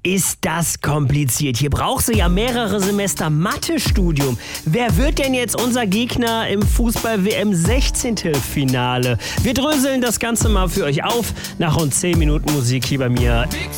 ist das kompliziert. Hier brauchst du ja mehrere Semester Mathe-Studium. Wer wird denn jetzt unser Gegner im Fußball-WM-16-Finale? Wir dröseln das Ganze mal für euch auf. Nach rund 10 Minuten Musik hier bei mir